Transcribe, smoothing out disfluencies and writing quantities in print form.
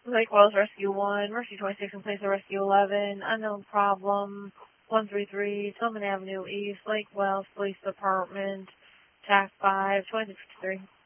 Lake Wells Rescue 1, Mercy 26 in place of Rescue 11, unknown problem, 133, Tillman Avenue East, Lake Wells Police Department, TAC 5, 2053.